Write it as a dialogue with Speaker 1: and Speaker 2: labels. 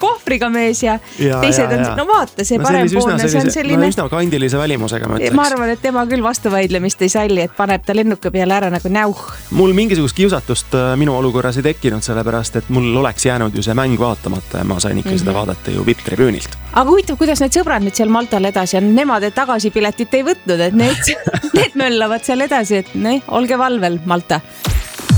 Speaker 1: kohvriga mees ja teised on, no vaata, see parempoolne, see on selline...
Speaker 2: üsna kandilise välimusega, ma ütleks.
Speaker 1: Ma arvan, et tema küll vastuvaidlemist ei salli, et paneb ta lennuka peale ära nagu näuh.
Speaker 2: Mul mingisugust kiusatust minu olukorras ei tekkinud, sellepärast, et mul oleks jäänud ju see mäng vaatamata ja ma sain ikka seda vaadata ju VIP-tribüünilt.
Speaker 1: Aga huvitav, kuidas need sõbrad nüüd seal Maltal edasi on? Nemad tagasipiletit ei võtnud, et need möllavad seal edasi, et olge valvel, Malta.